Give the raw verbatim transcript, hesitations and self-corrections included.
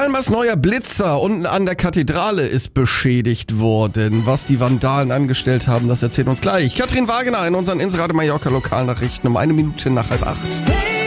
Palmas neuer Blitzer unten an der Kathedrale ist beschädigt worden. Was die Vandalen angestellt haben, das erzählt uns gleich Katrin Wagener in unseren Inseradio Mallorca Lokalnachrichten um eine Minute nach halb acht.